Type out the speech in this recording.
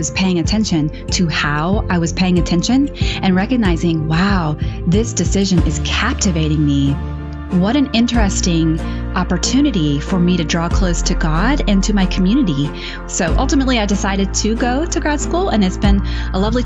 was paying attention to how I was paying attention and recognizing, wow, this decision is captivating me. What an interesting opportunity for me to draw close to God and to my community. So ultimately, I decided to go to grad school, and it's been a lovely